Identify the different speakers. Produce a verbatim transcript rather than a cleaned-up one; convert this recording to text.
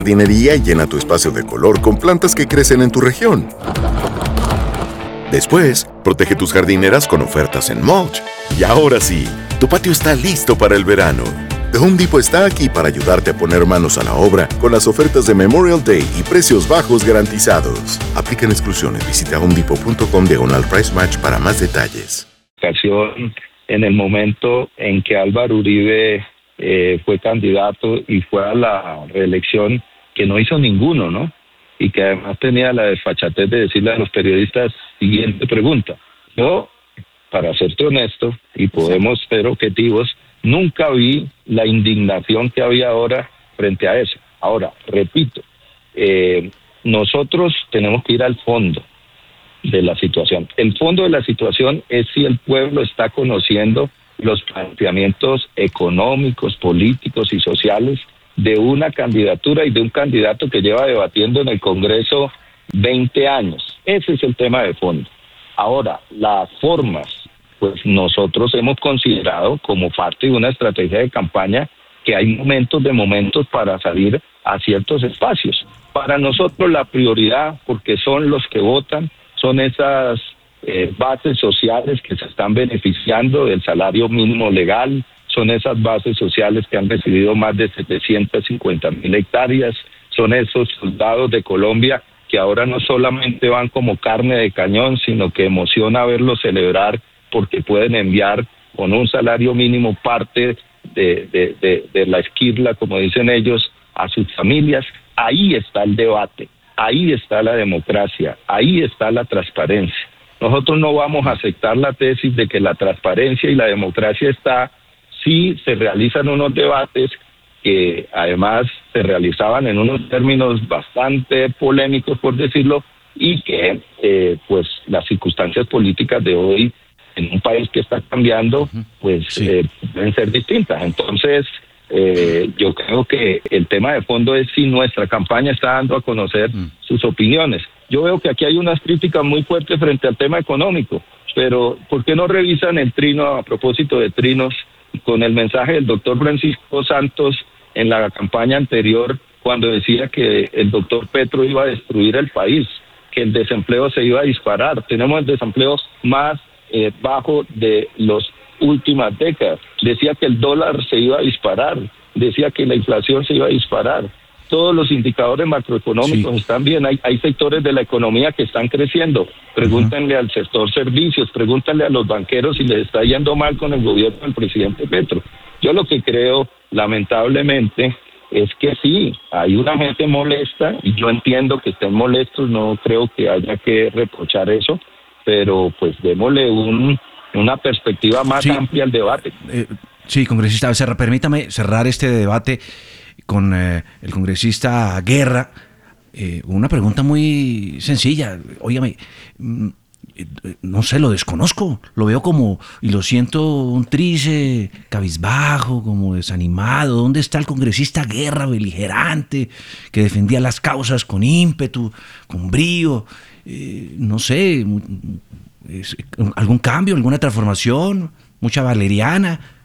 Speaker 1: jardinería y llena tu espacio de color con plantas que crecen en tu región. Después, protege tus jardineras con ofertas en mulch. Y ahora sí, tu patio está listo para el verano. The Home Depot está aquí para ayudarte a poner manos a la obra con las ofertas de Memorial Day y precios bajos garantizados. Aplican exclusiones. Visita homedepot.com diagonal price match para más detalles.
Speaker 2: En el momento en que Álvaro Uribe eh, fue candidato y fue a la reelección, que no hizo ninguno, ¿no? Y que además tenía la desfachatez de decirle a los periodistas, siguiente pregunta. Yo, para serte honesto, y podemos ser objetivos, nunca vi la indignación que había ahora frente a eso. Ahora, repito, eh, nosotros tenemos que ir al fondo de la situación. El fondo de la situación es si el pueblo está conociendo los planteamientos económicos, políticos y sociales de una candidatura y de un candidato que lleva debatiendo en el Congreso veinte años. Ese es el tema de fondo. Ahora, las formas, pues nosotros hemos considerado como parte de una estrategia de campaña que hay momentos de momentos para salir a ciertos espacios. Para nosotros la prioridad, porque son los que votan, son esas eh, bases sociales que se están beneficiando del salario mínimo legal, son esas bases sociales que han recibido más de setecientas cincuenta mil hectáreas, son esos soldados de Colombia que ahora no solamente van como carne de cañón, sino que emociona verlos celebrar porque pueden enviar con un salario mínimo parte de, de, de, de la esquirla, como dicen ellos, a sus familias. Ahí está el debate, ahí está la democracia, ahí está la transparencia. Nosotros no vamos a aceptar la tesis de que la transparencia y la democracia está si se realizan unos debates que además se realizaban en unos términos bastante polémicos, por decirlo, y que eh, pues las circunstancias políticas de hoy en un país que está cambiando, pues sí. eh, deben ser distintas. Entonces, eh, yo creo que el tema de fondo es si nuestra campaña está dando a conocer mm. sus opiniones. Yo veo que aquí hay unas críticas muy fuertes frente al tema económico, pero ¿por qué no revisan el trino a propósito de trinos con el mensaje del doctor Francisco Santos en la campaña anterior cuando decía que el doctor Petro iba a destruir el país, que el desempleo se iba a disparar? Tenemos el desempleo más eh, bajo de las últimas décadas. Decía que el dólar se iba a disparar, decía que la inflación se iba a disparar. Todos los indicadores macroeconómicos sí. están bien. Hay, hay sectores de la economía que están creciendo. Pregúntenle uh-huh. al sector servicios, pregúntenle a los banqueros si les está yendo mal con el gobierno del presidente Petro. Yo lo que creo, lamentablemente, es que sí, hay una gente molesta, y yo entiendo que estén molestos, no creo que haya que reprochar eso, pero pues démosle un, una perspectiva más sí. amplia al debate.
Speaker 3: Eh, sí, congresista, cerra, permítame cerrar este debate con eh, el congresista Guerra. Eh, una pregunta muy sencilla. Óigame, no sé, lo desconozco, lo veo como, y lo siento, un trice, cabizbajo, como desanimado. ¿Dónde está el congresista Guerra, beligerante, que defendía las causas con ímpetu, con brío? Eh, no sé, es, algún cambio, alguna transformación, mucha valeriana.